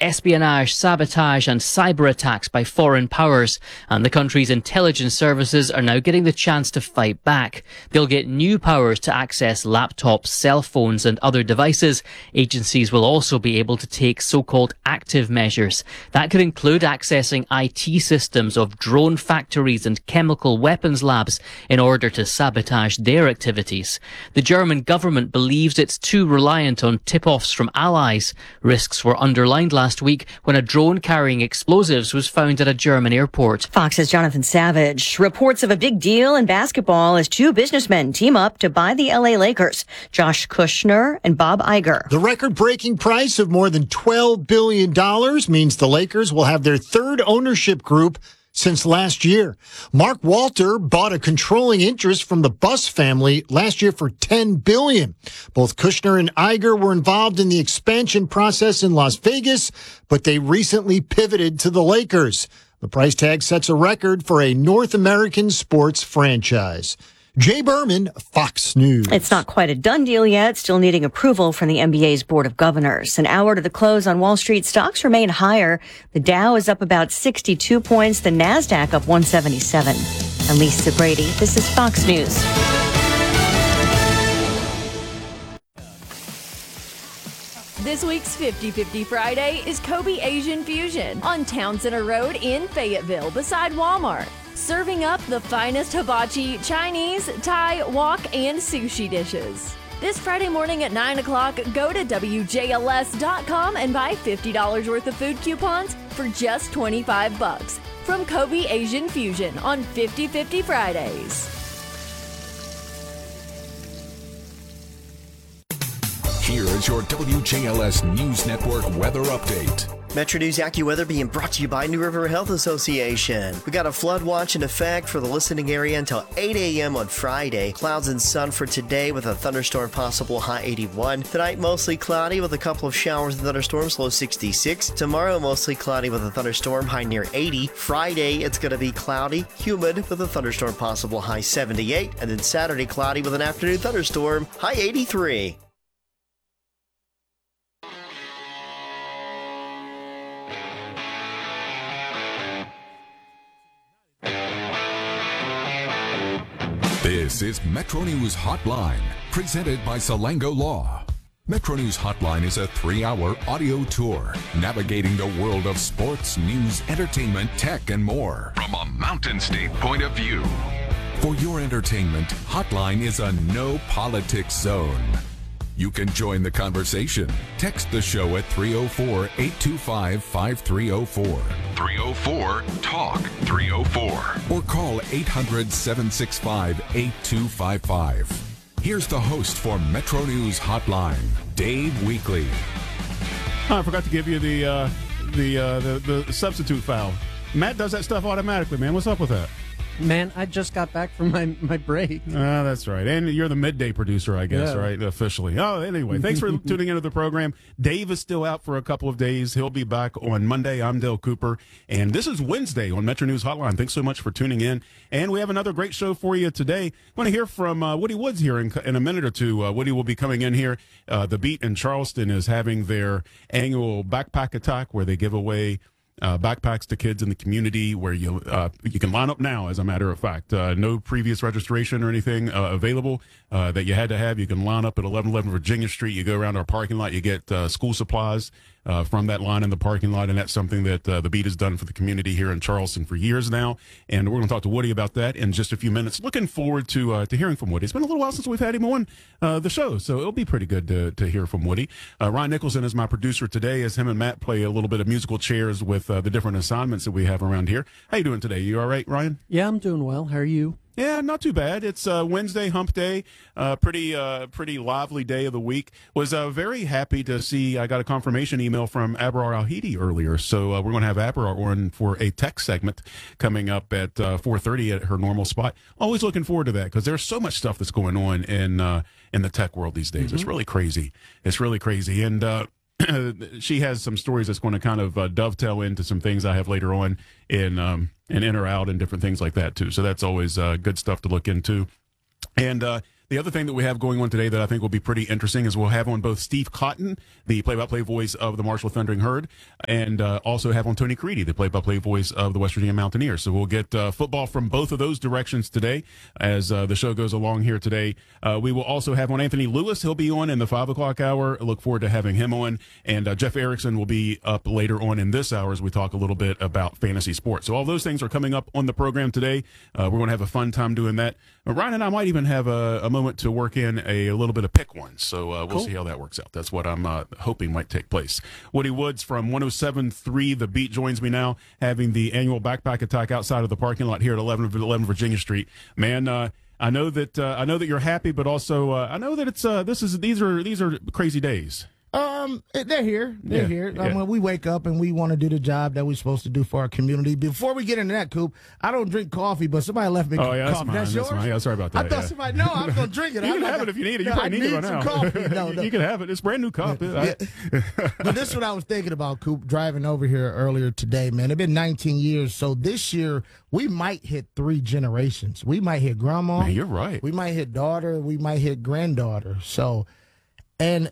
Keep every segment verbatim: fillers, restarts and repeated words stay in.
espionage, sabotage and cyber attacks by foreign powers, and the country's intelligence services are now getting the chance to fight back. They'll get new powers to access laptops, cell phones and other devices. Agencies will also be able to take so-called active measures. That could include accessing I T systems of drone factories and chemical weapons labs in order to sabotage their activities. The German government believes it's too reliant on tip-offs from allies. Risks were underlined last week when a drone carrying explosives was found at a German airport. Fox's Jonathan Savage. Reports of a big deal in basketball as two businessmen team up to buy the L A Lakers. Josh Kushner and Bob Iger. The record-breaking price of more than twelve billion dollars means the Lakers will have their third ownership group since last year. Mark Walter bought a controlling interest from the Buss family last year for ten billion dollars. Both Kushner and Iger were involved in the expansion process in Las Vegas, but they recently pivoted to the Lakers. The price tag sets a record for a North American sports franchise. Jay Berman, Fox News. It's not quite a done deal yet, still needing approval from the N B A's Board of Governors. An hour to the close on Wall Street, stocks remain higher. The Dow is up about sixty-two points, the NASDAQ up one seventy-seven. I'm Lisa Brady. This is Fox News. This week's fifty fifty Friday is Kobe Asian Fusion on Town Center Road in Fayetteville beside Walmart. Serving up the finest hibachi, Chinese, Thai, wok, and sushi dishes. This Friday morning at nine o'clock, go to W J L S dot com and buy fifty dollars worth of food coupons for just twenty-five bucks from Kobe Asian Fusion on fifty fifty Fridays. Here is your W J L S News Network weather update. Metro News AccuWeather being brought to you by New River Health Association. We got a flood watch in effect for the listening area until eight a.m. on Friday. Clouds and sun for today with a thunderstorm possible, high eighty-one. Tonight, mostly cloudy with a couple of showers and thunderstorms, low sixty-six. Tomorrow, mostly cloudy with a thunderstorm, high near eighty. Friday, it's going to be cloudy, humid with a thunderstorm possible, high seventy-eight. And then Saturday, cloudy with an afternoon thunderstorm, high eighty-three. This is Metro News Hotline, presented by Salango Law. Metro News Hotline is a three-hour audio tour navigating the world of sports, news, entertainment, tech, and more from a Mountain State point of view. For your entertainment, Hotline is a no-politics zone. You can join the conversation. Text the show at three oh four, eight two five, five three oh four. three oh four, talk three oh four. Or call eight hundred, seven six five, eight two five five. Here's the host for Metro News Hotline, Dave Weekly. Oh, I forgot to give you the, uh, the, uh, the, the substitute foul. Matt does that stuff automatically, man. What's up with that? Man, I just got back from my, my break. Ah, uh, that's right. And you're the midday producer, I guess, yeah. right? Officially. Oh, anyway, thanks for tuning into the program. Dave is still out for a couple of days. He'll be back on Monday. I'm Dale Cooper. And this is Wednesday on Metro News Hotline. Thanks so much for tuning in. And we have another great show for you today. I want to hear from uh, Woody Woods here in, in a minute or two. Uh, Woody will be coming in here. Uh, the Beat in Charleston is having their annual backpack attack where they give away Uh, backpacks to kids in the community, where you uh, you can line up now, as a matter of fact. Uh, no previous registration or anything uh, available uh, that you had to have. You can line up at eleven eleven Virginia Street. You go around our parking lot. You get uh, school supplies uh, from that line in the parking lot, and that's something that uh, the Beat has done for the community here in Charleston for years now. And we're going to talk to Woody about that in just a few minutes. Looking forward to uh, to hearing from Woody. It's been a little while since we've had him on uh, the show, so it'll be pretty good to, to hear from Woody. Uh, Ryan Nicholson is my producer today, as him and Matt play a little bit of musical chairs with uh, the different assignments that we have around here. How you doing today? You all right, Ryan? Yeah, I'm doing well. How are you? Yeah, not too bad. It's uh, Wednesday, hump day, uh, pretty uh, pretty lively day of the week. Was uh, very happy to see, I got a confirmation email from Abrar Al-Hidi earlier, so uh, we're going to have Abrar on for a tech segment coming up at uh, four thirty at her normal spot. Always looking forward to that, because there's so much stuff that's going on in, uh, in the tech world these days. Mm-hmm. It's really crazy. It's really crazy. And uh, she has some stories that's going to kind of uh, dovetail into some things I have later on in um, in In or Out and different things like that too. So that's always uh, good stuff to look into. And uh, The other thing that we have going on today that I think will be pretty interesting is we'll have on both Steve Cotton, the play-by-play voice of the Marshall Thundering Herd, and uh, also have on Tony Creedy, the play-by-play voice of the West Virginia Mountaineers. So we'll get uh, football from both of those directions today as uh, the show goes along here today. Uh, we will also have on Anthony Lewis. He'll be on in the five o'clock hour. I look forward to having him on. And uh, Jeff Erickson will be up later on in this hour as we talk a little bit about fantasy sports. So all those things are coming up on the program today. Uh, we're going to have a fun time doing that. Uh, Ryan and I might even have a, a moment to work in a, a little bit of pick one. So uh, we'll cool. see how that works out. That's what I'm uh, hoping might take place. Woody Woods from one oh seven point three The Beat joins me now, having the annual backpack attack outside of the parking lot here at eleven Virginia Street. Man, uh, I know that uh, I know that you're happy, but also uh, I know that it's uh, this is these are these are crazy days. Um, they're here. They're yeah, here. Yeah. Um, when we wake up and we want to do the job that we're supposed to do for our community. Before we get into that, Coop, I don't drink coffee, but somebody left me oh, yeah, coffee. That's, mine, that's yours? That's mine. Yeah, sorry about that. I thought yeah. somebody, no, I'm going to drink it. You I'm can like, have it if you need it. You no, probably I need, need it some right now. coffee. No, no. You can have it. It's a brand new cup. Yeah. But this is what I was thinking about, Coop, driving over here earlier today, man. It's been nineteen years. So this year, we might hit three generations. We might hit grandma. Man, you're right. We might hit daughter. We might hit granddaughter. So, and...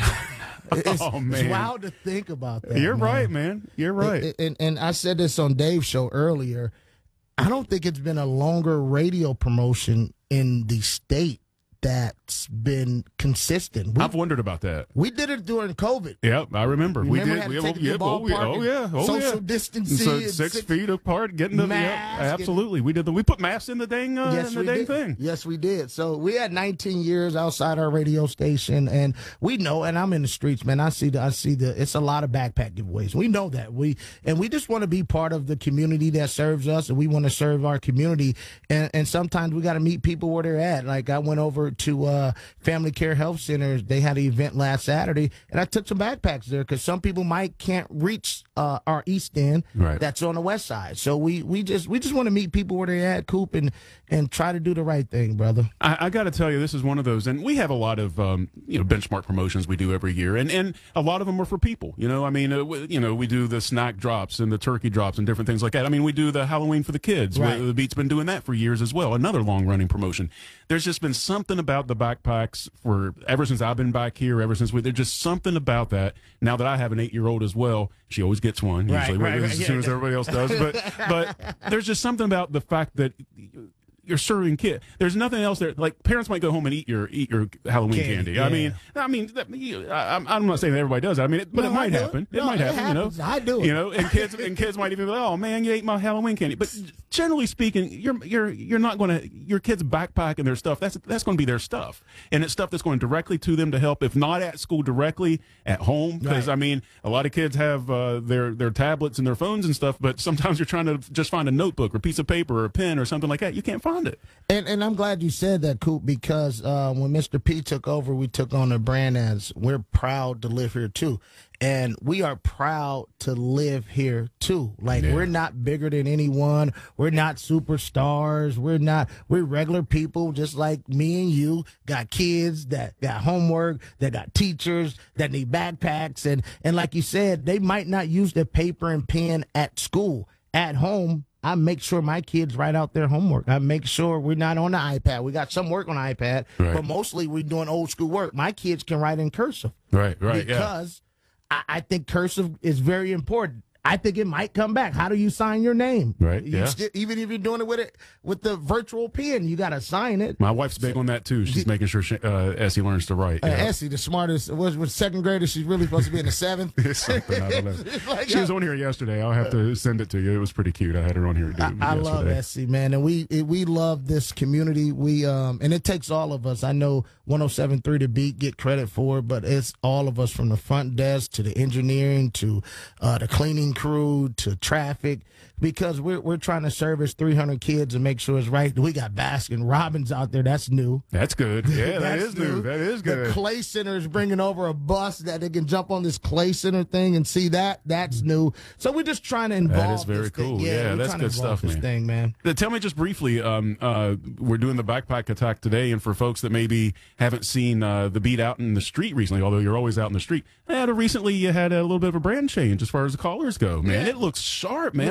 It's, oh, man. It's wild to think about that. You're man. right, man. You're right. And, and, and I said this on Dave's show earlier. I don't think it's been a longer radio promotion in the state that's been consistent. We, I've wondered about that. We did it during COVID. Yep, I remember. remember we we did. had we, to take yeah, the oh, yeah, oh yeah, oh social yeah. distancing, so six, six feet apart, getting the mask yeah, absolutely. We did the. We put masks in the dang, uh, yes, in the we dang did. thing. Yes, we did. So we had nineteen years outside our radio station, and we know. And I'm in the streets, man. I see the. I see the. It's a lot of backpack giveaways. We know that. We and we just want to be part of the community that serves us, and we want to serve our community. And and sometimes we got to meet people where they're at. Like I went over to uh, Family Care Health Center. They had an event last Saturday, and I took some backpacks there because some people might can't reach uh, our East End. Right. That's on the West Side. So we we just we just want to meet people where they're at, Coop, and and try to do the right thing, brother. I, I got to tell you, this is one of those, and we have a lot of um, you know benchmark promotions we do every year, and, and a lot of them are for people. You know, I mean, uh, we, you know, we do the snack drops and the turkey drops and different things like that. I mean, we do the Halloween for the kids. Right. The Beat's been doing that for years as well. Another long running promotion. There's just been something about the backpacks for ever since I've been back here. Ever since we, there's just something about that. Now that I have an eight year old as well, she always gets one Right, usually right, right, as yeah, soon as yeah. everybody else does. But but there's just something about the fact that you're serving kid. There's nothing else there. Like parents might go home and eat your eat your Halloween Candy, candy. yeah. I mean, I mean, that, you, I, I'm not saying that everybody does. That. I mean, it, but No, it might I do it. happen. It No, might it happen. happens. You know, I do it. You know, and kids and kids might even be like, "Oh man, you ate my Halloween candy." But generally speaking, you're you're you're not going to your kids backpacking their stuff. That's that's going to be their stuff, and it's stuff that's going directly to them to help. If not at school, directly at home. Because Right. I mean, a lot of kids have uh, their their tablets and their phones and stuff, but sometimes you're trying to just find a notebook or piece of paper or a pen or something like that. You can't find it. And and I'm glad you said that, Coop, because uh, when Mister P took over, we took on the brand as we're proud to live here too. And we are proud to live here too. Like Yeah. we're not bigger than anyone. We're not superstars. We're not, we're regular people just like me and you. Got kids that got homework, that got teachers that need backpacks. And, and like you said, they might not use their paper and pen at school. At home, I make sure my kids write out their homework. I make sure we're not on the iPad. We got some work on the iPad, Right. but mostly we're doing old school work. My kids can write in cursive Right, right, yeah. because I, I think cursive is very important. I think it might come back. How do you sign your name? Right, You yeah. sti- even if you're doing it with it with the virtual pen, you got to sign it. My wife's big on that too. She's making sure she, uh, Essie learns to write. Uh, Yeah. Essie, the smartest, was was second grader. She's really supposed to be in the seventh. It's something, I don't know. It's like, She was on here yesterday. I'll have to send it to you. It was pretty cute. I had her on here. I, I love Essie, man, and we it, we love this community. We um and it takes all of us. I know one oh seven point three The Beat get credit for it, but it's all of us from the front desk to the engineering to uh, the cleaning crew to traffic, because we're we're trying to service three hundred kids and make sure it's right. We got Baskin Robbins out there. That's new. That's good. Yeah, that That's is new. That is good. The Clay Center is bringing over a bus that they can jump on this Clay Center thing and see that. That's new. So we're just trying to involve. That is very this thing. cool. Yeah, Yeah, we're that's trying to good involve stuff, this man. Thing, man. Uh, Tell me just briefly, um, uh, we're doing the backpack attack today, and for folks that maybe haven't seen uh, the Beat out in the street recently, although you're always out in the street, had a, recently you had a little bit of a brand change as far as the collars go, man. Yeah. It looks sharp, man. I got to people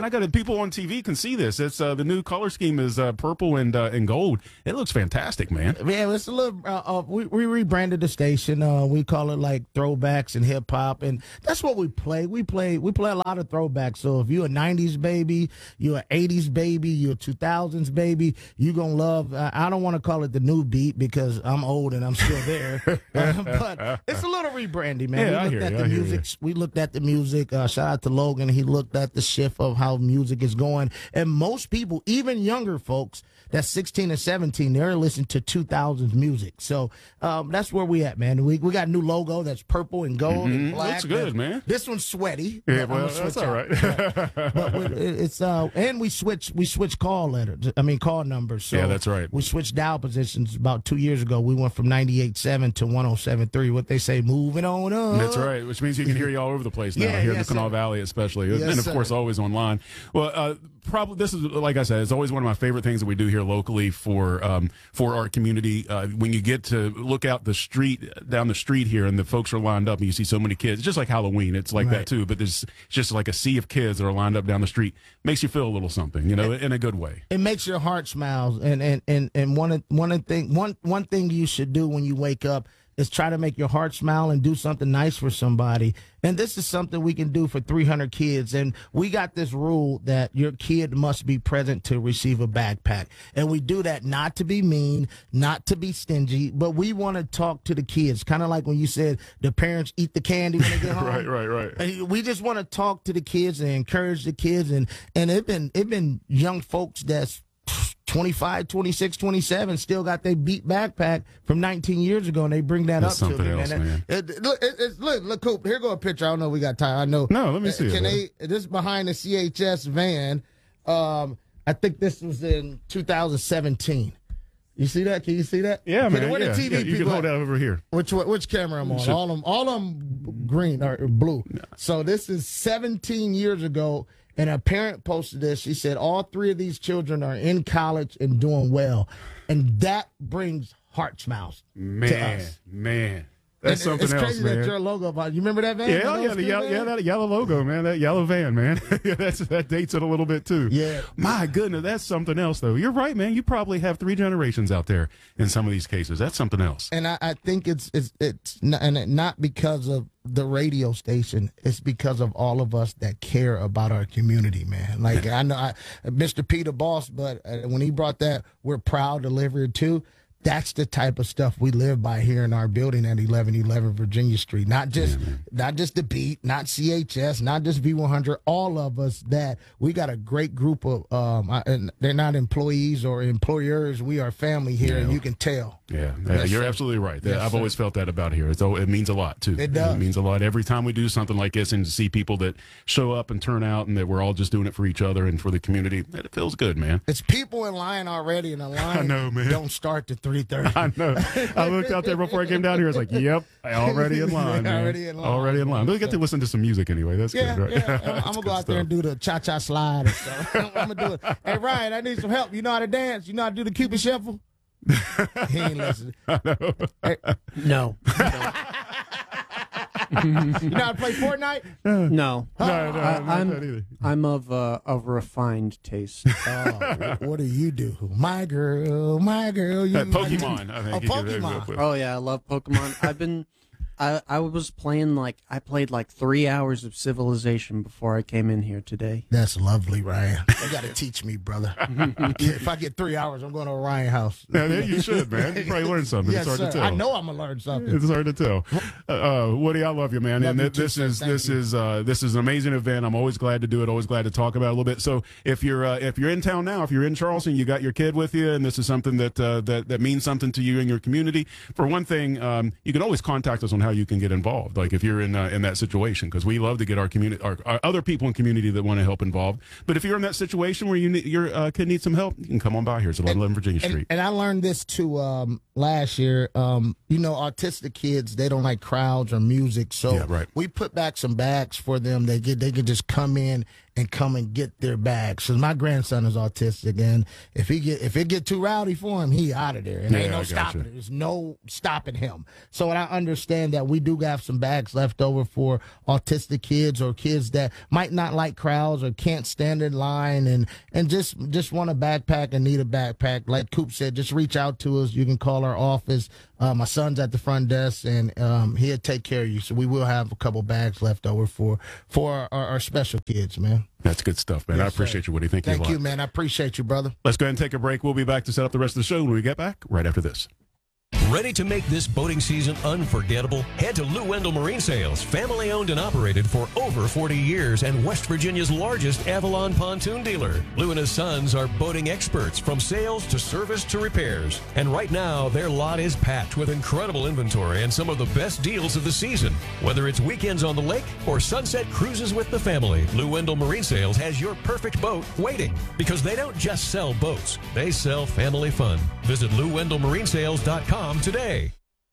people on T V can see this. It's uh, the new color scheme is uh, purple and uh, and gold. It looks fantastic, man. Yeah, it's a little. Uh, uh, we, we rebranded the station. Uh, we call it like throwbacks and hip hop, and that's what we play. We play. We play a lot of throwbacks. So if you're a nineties baby, you're an eighties baby, you're a two thousands baby, you gonna love. Uh, I don't want to call it the new beat because I'm old and I'm still there, uh, but it's a little rebranding, man. Yeah, we I looked hear at you, the I hear music. We looked at the music. Uh, shout out to Logan. He looked at the shift of how music is going, and most people, even younger folks, that's sixteen and seventeen, they're listening to two thousands music. So um, that's where we at, man. We we got a new logo that's purple and gold Mm-hmm. and black. Looks good, That's, man. This one's sweaty. Yeah, but I'm well, gonna that's switch all out. right. but, but we- it's uh, and we switch we switch call letters. I mean call numbers. So Yeah, that's right. We switched dial positions about two years ago. We went from ninety-eight point seven to one oh seven point three. What they say, moving on up. That's right, which means you can hear you all over the place now, Yeah, here in the yes, Kanawha sir. Valley especially, Yes, and of sir. course always online. Well, uh, probably this is, like I said, it's always one of my favorite things that we do here locally for um, for our community. Uh, when you get to look out the street, down the street here, and the folks are lined up, and you see so many kids, just like Halloween, it's like Right. that too, but there's just like a sea of kids that are lined up down the street. Makes you feel a little something, you know, in a good way. It makes your heart smile, and and and and one of one of thing one one thing you should do when you wake up is try to make your heart smile and do something nice for somebody. And this is something we can do for three hundred kids. And we got this rule that your kid must be present to receive a backpack. And we do that not to be mean, not to be stingy, but we want to talk to the kids. Kind of like when you said the parents eat the candy when they get home. Right, right, right. And we just want to talk to the kids and encourage the kids. And, and it been, it been young folks that's twenty-five, twenty-six, twenty-seven still got their beat backpack from nineteen years ago, and they bring that That's up to something me, else, man. man. It, it, look, it, it's, look, look, Coop, here go a picture. I don't know if we got time. I know. No, let me see Can it, they? This is behind the C H S van. Um, I think this was in two thousand seventeen. You see that? Can you see that? Yeah, Can- man. where the Yeah, T V yeah, you can people hold at? that over here. Which which camera I'm on? Sure. All them, all them green or blue. So this is seventeen years ago, and a parent posted this. She said all three of these children are in college and doing well, and that brings heart smiles to Man, us. man. That's And something it's else, crazy man. that your logo about. You remember that van? Yeah, That oh, yeah, old the school yellow, van? yeah, that yellow logo, man, that yellow van, man. Yeah, that's that dates it a little bit too. Yeah. My goodness, that's something else, though. You're right, man. You probably have three generations out there in some of these cases. That's something else. And I, I think it's it's it's not, and it, not because of the radio station. It's because of all of us that care about our community, man. Like I know I, Mister Peter Boss, but uh, when he brought that, we're proud delivery too. That's the type of stuff we live by here in our building at eleven eleven Virginia Street. Not just not just the beat, not C H S, not just V one hundred. All of us that we got a great group of. Um, I, and they're not employees or employers. We are family here, and you can tell. Yeah, yeah, Yes, you're sir. absolutely right. Yes, I've sir. always felt that about here. It's, oh, it means a lot, too. It does. It means a lot. Every time we do something like this and to see people that show up and turn out and that we're all just doing it for each other and for the community, it feels good, man. It's people in line already, and the line I know, man. don't start to three thirty. I know. I looked out there before I came down here. I was like, yep, I already in line, man. Already in line. Already in line. We get to listen to some music anyway. That's Yeah, good, right? yeah. I'm, That's I'm gonna good go out there and stuff. do the cha cha slide. And stuff. I'm gonna do it. Hey Ryan, I need some help. You know how to dance? You know how to do the Cupid shuffle? He ain't listening. Hey, No. you know how to play Fortnite? No. No, no, I, not that I'm either. I'm of uh, of refined taste. Oh, what do you do? My girl, my girl. You Uh, Pokemon, I think. Oh, you could- Pokemon. Oh yeah, I love Pokemon. I've been I I was playing like I played like three hours of Civilization before I came in here today. That's lovely, Ryan. You got to teach me, brother. If I get three hours, I'm going to a Ryan house. Yeah, yeah, you should, man. You probably learned something. Yes, it's hard sir. to tell. I know I'm gonna learn something. It's hard to tell. Uh, uh, Woody, I love you, man. Love and you th- too, this sir. is Thank this you. is uh, this is an amazing event. I'm always glad to do it. Always glad to talk about it a little bit. So if you're uh, if you're in town now, if you're in Charleston, you got your kid with you, and this is something that uh, that that means something to you and your community. For one thing, um, you can always contact us on how you can get involved. Like if you're in uh, in that situation, because we love to get our community, our, our other people in community that want to help involved. But if you're in that situation where you need, your uh, kid needs some help, you can come on by here. It's eleven eleven Virginia And, Street. and I learned this too. Um, last year, um, you know, autistic kids, they don't like crowds or music. So Yeah, right. we put back some bags for them. They get, they can just come in and come and get their bags. So my grandson is autistic, and if he get if it get too rowdy for him, he out of there, and Yeah, ain't I no gotcha. stopping it. There's no stopping him. So and I understand that we do have some bags left over for autistic kids or kids that might not like crowds or can't stand in line and and just just want a backpack and need a backpack. Like Coop said, just reach out to us. You can call our office. Uh, my son's at the front desk, and um, he'll take care of you. So we will have a couple bags left over for for our, our special kids, man. That's good stuff, man. Yes, I appreciate sir. you, Woody. Thank, Thank you a lot. you, man. I appreciate you, brother. Let's go ahead and take a break. We'll be back to set up the rest of the show when we get back right after this. Ready to make this boating season unforgettable? Head to Lou Wendell Marine Sales, family owned and operated for over forty years and West Virginia's largest Avalon pontoon dealer. Lou and his sons are boating experts from sales to service to repairs. And right now, their lot is packed with incredible inventory and some of the best deals of the season. Whether it's weekends on the lake or sunset cruises with the family, Lou Wendell Marine Sales has your perfect boat waiting, because they don't just sell boats, they sell family fun. Visit Lou Wendell Marine Sales dot com today.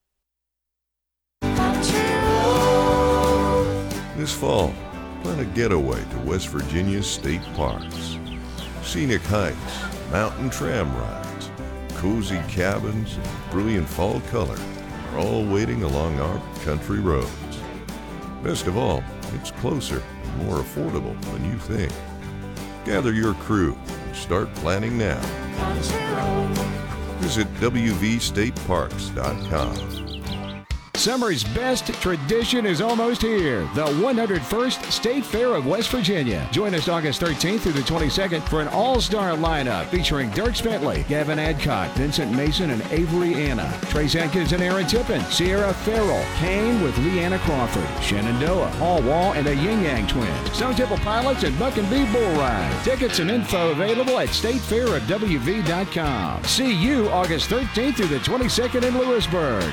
This fall, plan a getaway to West Virginia's state parks. Scenic hikes, mountain tram rides, cozy cabins, and brilliant fall color are all waiting along our country roads. Best of all, it's closer and more affordable than you think. Gather your crew and start planning now. Visit W V state parks dot com. Summer's best tradition is almost here. The one hundred first State Fair of West Virginia. Join us August thirteenth through the twenty-second for an all-star lineup featuring Dierks Bentley, Gavin Adcock, Vincent Mason, and Avery Anna, Trace Atkins and Aaron Tippin, Sierra Farrell, Kane with Leanna Crawford, Shenandoah, Paul Wall, and the Yin Yang Twins, Stone Temple Pilots, and Buck and Bee Bull Ride. Tickets and info available at state fair of W V dot com. See you August thirteenth through the twenty-second in Lewisburg.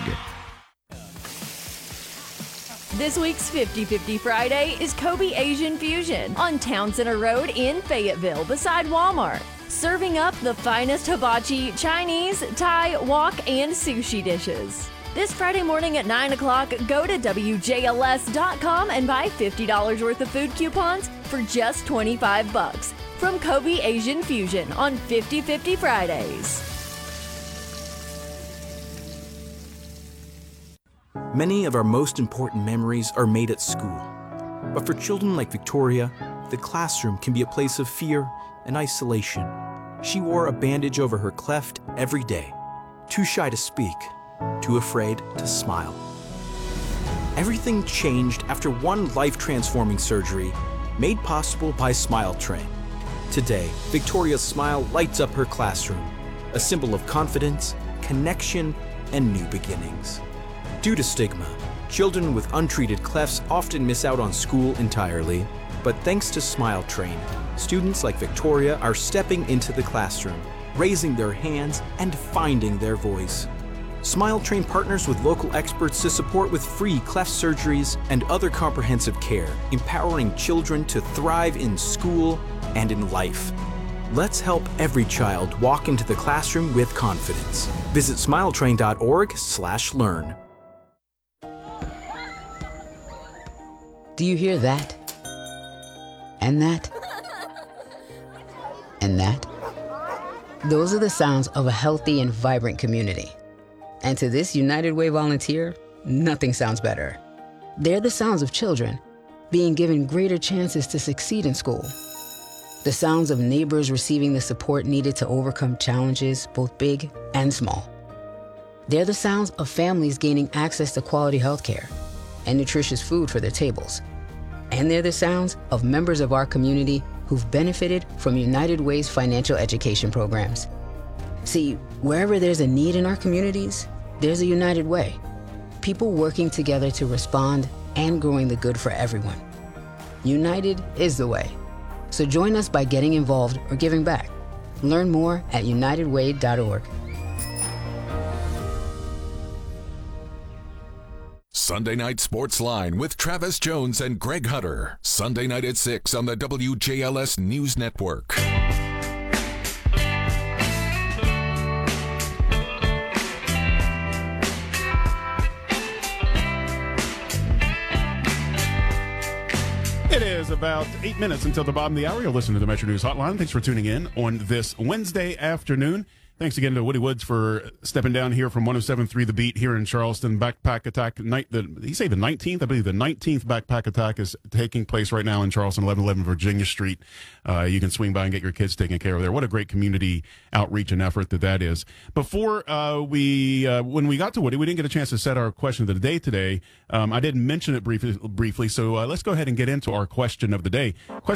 This week's fifty fifty Friday is Kobe Asian Fusion on Town Center Road in Fayetteville beside Walmart. Serving up the finest hibachi, Chinese, Thai, wok, and sushi dishes. This Friday morning at nine o'clock, go to W J L S dot com and buy fifty dollars worth of food coupons for just twenty-five bucks from Kobe Asian Fusion on fifty fifty Fridays. Many of our most important memories are made at school. But for children like Victoria, the classroom can be a place of fear and isolation. She wore a bandage over her cleft every day, too shy to speak, too afraid to smile. Everything changed after one life-transforming surgery made possible by Smile Train. Today, Victoria's smile lights up her classroom, a symbol of confidence, connection, and new beginnings. Due to stigma, children with untreated clefts often miss out on school entirely. But thanks to Smile Train, students like Victoria are stepping into the classroom, raising their hands, and finding their voice. Smile Train partners with local experts to support with free cleft surgeries and other comprehensive care, empowering children to thrive in school and in life. Let's help every child walk into the classroom with confidence. Visit smile train dot org slash learn. Do you hear that? And that? And that? Those are the sounds of a healthy and vibrant community. And to this United Way volunteer, nothing sounds better. They're the sounds of children being given greater chances to succeed in school. The sounds of neighbors receiving the support needed to overcome challenges, both big and small. They're the sounds of families gaining access to quality health care and nutritious food for their tables. And they're the sounds of members of our community who've benefited from United Way's financial education programs. See, wherever there's a need in our communities, there's a United Way. People working together to respond and growing the good for everyone. United is the way. So join us by getting involved or giving back. Learn more at united way dot org. Sunday Night Sports Line with Travis Jones and Greg Hutter. Sunday night at six on the W J L S News Network. is about eight minutes until the bottom of the hour. You'll listen to the Metro News Hotline. Thanks for tuning in on this Wednesday afternoon. Thanks again to Woody Woods for stepping down here from one oh seven point three The Beat here in Charleston. Backpack attack night. The he say the nineteenth. I believe the nineteenth backpack attack is taking place right now in Charleston, eleven eleven Virginia Street. Uh, you can swing by and get your kids taken care of there. What a great community outreach and effort that that is. Before uh, we, uh, when we got to Woody, we didn't get a chance to set our question of the day today. Um, I did mention it briefly, briefly. So uh, let's go ahead and get into our question of the day. Question